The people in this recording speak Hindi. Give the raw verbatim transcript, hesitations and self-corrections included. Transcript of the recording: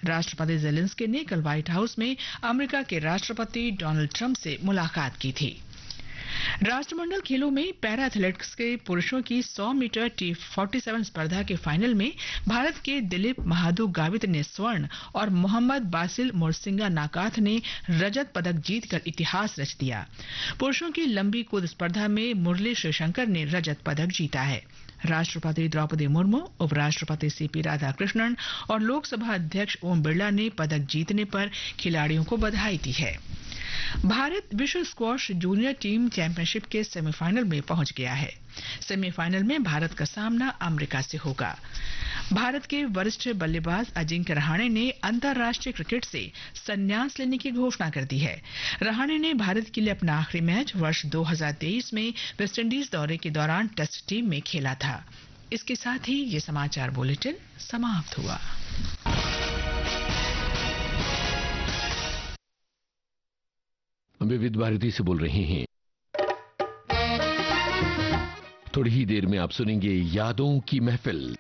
राष्ट्रपति जेलेंस्की ने कल व्हाइट हाउस में अमेरिका के राष्ट्रपति डोनाल्ड ट्रंप से मुलाकात की थी। राष्ट्रमंडल खेलों में पैरा एथलेटिक्स के पुरुषों की सौ मीटर टी सैंतालीस स्पर्धा के फाइनल में भारत के दिलीप महादू गावित ने स्वर्ण और मोहम्मद बासिल मोरसिंगा नाकाथ ने रजत पदक जीतकर इतिहास रच दिया। पुरुषों की लंबी कूद स्पर्धा में मुरली श्रीशंकर ने रजत पदक जीता है। राष्ट्रपति द्रौपदी मुर्मू, उपराष्ट्रपति सीपी राधाकृष्णन और लोकसभा अध्यक्ष ओम बिरला ने पदक जीतने पर खिलाड़ियों को बधाई दी है। भारत विश्व स्क्वॉश जूनियर टीम चैंपियनशिप के सेमीफाइनल में पहुंच गया है। सेमीफाइनल में भारत का सामना अमेरिका से होगा। भारत के वरिष्ठ बल्लेबाज अजिंक्य रहाणे ने अंतर्राष्ट्रीय क्रिकेट से संन्यास लेने की घोषणा कर दी है। रहाणे ने भारत के लिए अपना आखिरी मैच वर्ष दो हज़ार तेईस में वेस्टइंडीज दौरे के दौरान टेस्ट टीम में खेला था। इसके साथ ही ये समाचार बुलेटिन समाप्त हुआ। हम विविध भारती से बोल रहे हैं। थोड़ी ही देर में आप सुनेंगे यादों की महफिल।